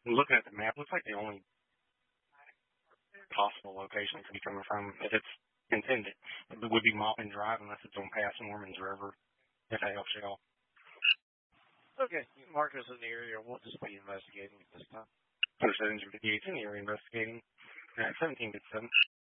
Looking at the map, looks like the only possible location it could be coming from, if it's intended, it would be Maupin Drive unless it's on past Norman's River, if that helps you out. Okay, Marcus in the area. We'll just be investigating at this time. Understood. 58 in the area investigating at 17 to 7.